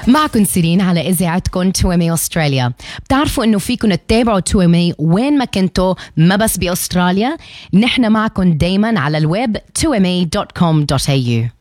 معكم سيرين على إذاعتكم 2MA أستراليا. بتعرفوا إنه فيكم تتابعوا 2MA وين ما كنتوا، ما بس بأستراليا. نحن معكم دايما على الويب 2MA.com.au.